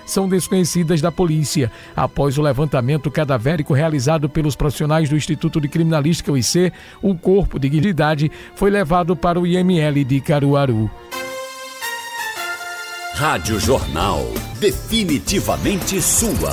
são desconhecidas da polícia. Após o levantamento cadavérico realizado pelos profissionais do Instituto de Criminalística, o IC, o corpo de dignidade foi levado para o IML de Caruaru. Rádio Jornal, definitivamente sua.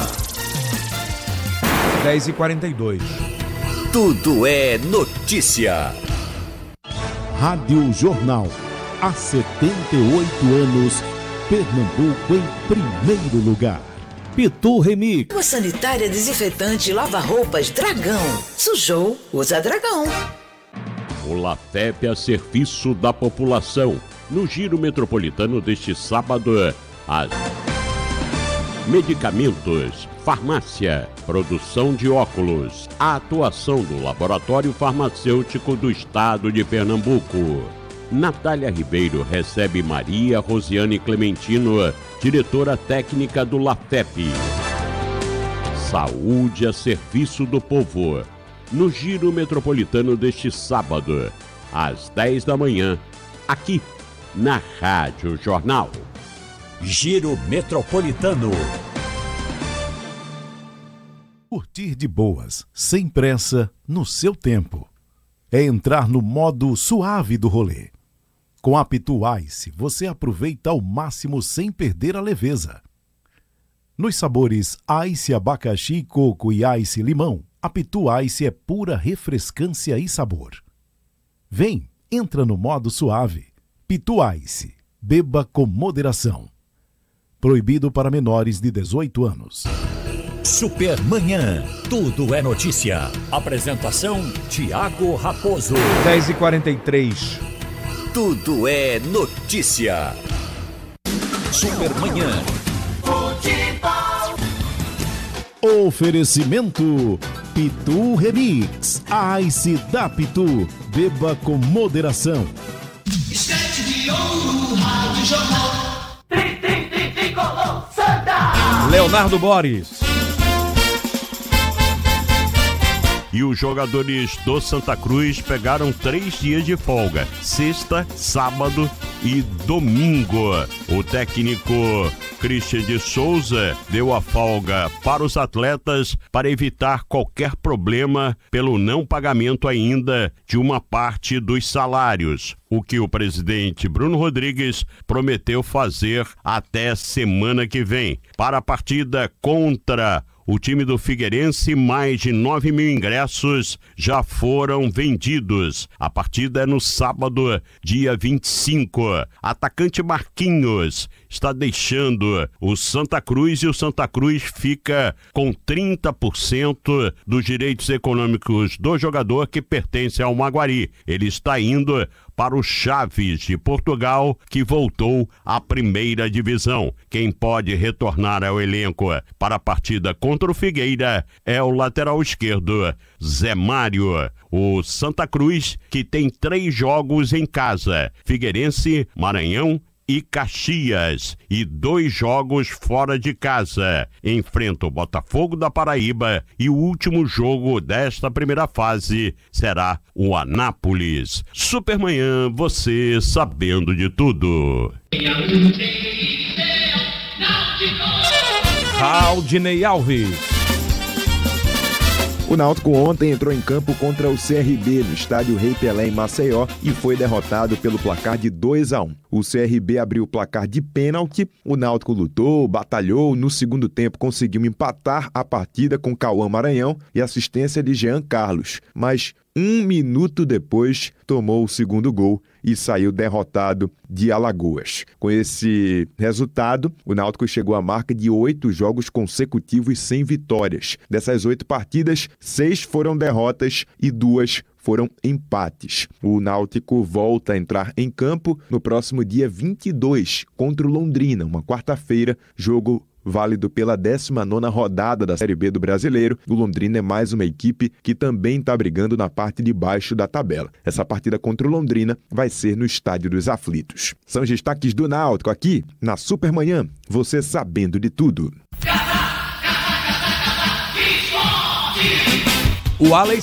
10h42. Tudo é notícia. Rádio Jornal. Há 78 anos, Pernambuco em primeiro lugar. Pitu Remix. Água sanitária, desinfetante, lava-roupas, Dragão. Sujou, usa Dragão. O LAFEP a serviço da população. No Giro Metropolitano deste sábado, as medicamentos, farmácia, produção de óculos, a atuação do Laboratório Farmacêutico do Estado de Pernambuco. Natália Ribeiro recebe Maria Rosiane Clementino, diretora técnica do LAFEP. Saúde a serviço do povo. No Giro Metropolitano deste sábado, às 10 da manhã, aqui na Rádio Jornal. Giro Metropolitano. Curtir de boas, sem pressa, no seu tempo. É entrar no modo suave do rolê. Com a Pitu Ice, você aproveita ao máximo sem perder a leveza. Nos sabores Ice abacaxi, coco e Ice limão, a Pitu Ice é pura refrescância e sabor. Vem, entra no modo suave. Pitu Ice, beba com moderação. Proibido para menores de 18 anos. Supermanhã, tudo é notícia. Apresentação, Tiago Raposo. 10h43. Tudo é notícia. Supermanhã. Oferecimento Pitu Remix. Ice da Pitu. Beba com moderação. Esquete de ouro, Rádio Jornal. Tricolor Santa. Leonardo Boris. E os jogadores do Santa Cruz pegaram 3 dias de folga, sexta, sábado e domingo. O técnico Christian de Souza deu a folga para os atletas para evitar qualquer problema pelo não pagamento ainda de uma parte dos salários, o que o presidente Bruno Rodrigues prometeu fazer até semana que vem. Para a partida contra o time do Figueirense, mais de 9 mil ingressos já foram vendidos. A partida é no sábado, dia 25. Atacante Marquinhos está deixando o Santa Cruz e o Santa Cruz fica com 30% dos direitos econômicos do jogador que pertence ao Maguari. Ele está indo para o Chaves de Portugal, que voltou à primeira divisão. Quem pode retornar ao elenco para a partida contra o Figueira é o lateral esquerdo, Zé Mário. O Santa Cruz, que tem 3 jogos em casa, Figueirense, Maranhão e Caxias, e 2 jogos fora de casa. Enfrenta o Botafogo da Paraíba e o último jogo desta primeira fase será o Anápolis. Supermanhã, você sabendo de tudo. Raudinei Alves. O Náutico ontem entrou em campo contra o CRB no estádio Rei Pelé em Maceió e foi derrotado pelo placar de 2-1. O CRB abriu o placar de pênalti, o Náutico lutou, batalhou, no segundo tempo conseguiu empatar a partida com Cauã Maranhão e assistência de Jean Carlos, mas 1 minuto depois tomou o segundo gol e saiu derrotado de Alagoas. Com esse resultado, o Náutico chegou à marca de 8 jogos consecutivos sem vitórias. Dessas 8 partidas, 6 foram derrotas e 2 foram empates. O Náutico volta a entrar em campo no próximo dia 22 contra o Londrina, uma quarta-feira, jogo válido pela 19ª rodada da Série B do Brasileiro. O Londrina é mais uma equipe que também está brigando na parte de baixo da tabela. Essa partida contra o Londrina vai ser no Estádio dos Aflitos. São os destaques do Náutico aqui na Supermanhã, você sabendo de tudo. O Alex